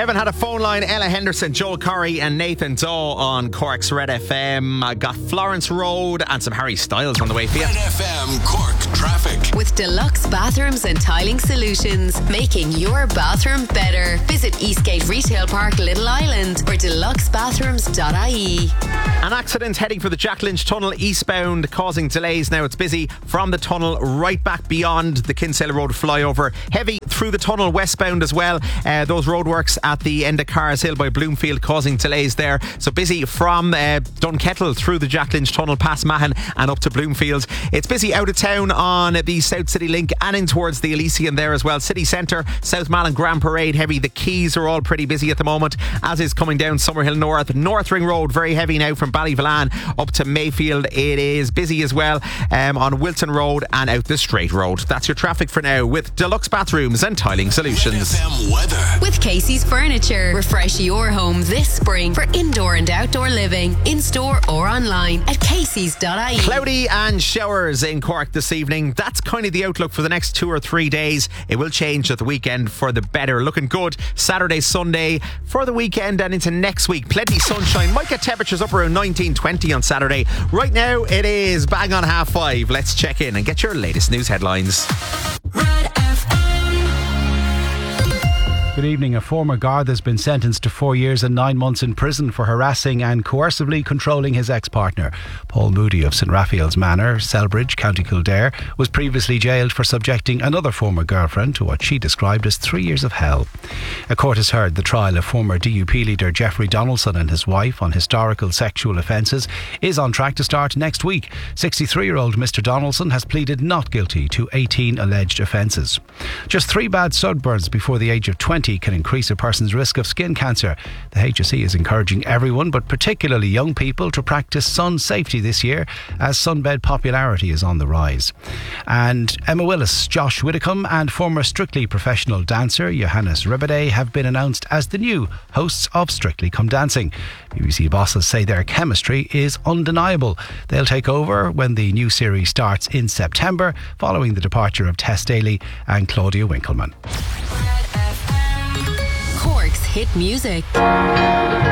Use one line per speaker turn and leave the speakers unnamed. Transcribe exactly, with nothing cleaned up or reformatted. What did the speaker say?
Evan had a phone line. Ella Henderson, Joel Corey and Nathan Daw on Cork's Red F M. I got Florence Road and some Harry Styles on the way for you.
Red F M Cork traffic.
With Deluxe Bathrooms and Tiling Solutions, making your bathroom better. Visit Eastgate Retail Park, Little Island, or deluxe bathrooms dot I E.
An accident heading for the Jack Lynch Tunnel eastbound, causing delays. Now it's busy from the tunnel right back beyond the Kinsale Road flyover. Heavy through the tunnel westbound as well. Uh, those roadworks at the end of Cars Hill by Bloomfield causing delays there. So busy from uh, Dunkettle through the Jack Lynch Tunnel past Mahon and up to Bloomfield. It's busy out of town on the South City Link and in towards the Elysian there as well. City Centre, South Malin Grand Parade heavy. The quays are all pretty busy at the moment, as is coming down Summerhill North. North Ring Road very heavy now from Ballyvillan up to Mayfield. It is busy as well um, on Wilton Road and out the Straight Road. That's your traffic for now with Deluxe Bathrooms and Tiling Solutions.
Red F M weather.
With Casey's Furniture. Refresh your home this spring for indoor and outdoor living, in store or online at caseys dot I E.
Cloudy and showers in Cork this evening. That's kind of the outlook for the next two or three days. It will change at the weekend for the better. Looking good Saturday, Sunday for the weekend and into next week. Plenty sunshine. Might get temperatures up around nineteen, twenty on Saturday. Right now it is bang on half five. Let's check in and get your latest news headlines.
Red F M.
Good evening. A former guard has been sentenced to four years and nine months in prison for harassing and coercively controlling his ex-partner. Paul Moody of St Raphael's Manor, Selbridge, County Kildare, was previously jailed for subjecting another former girlfriend to what she described as three years of hell. A court has heard the trial of former D U P leader Jeffrey Donaldson and his wife on historical sexual offences is on track to start next week. sixty-three-year-old Mister Donaldson has pleaded not guilty to eighteen alleged offences. Just three bad sunburns before the age of twenty can increase a person's risk of skin cancer. The H S E is encouraging everyone, but particularly young people, to practice sun safety this year as sunbed popularity is on the rise. And Emma Willis, Josh Widdicombe and former Strictly professional dancer Johannes Ribade have been announced as the new hosts of Strictly Come Dancing. B B C bosses say their chemistry is undeniable. They'll take over when the new series starts in September, following the departure of Tess Daly and Claudia Winkleman.
Cork's hit music.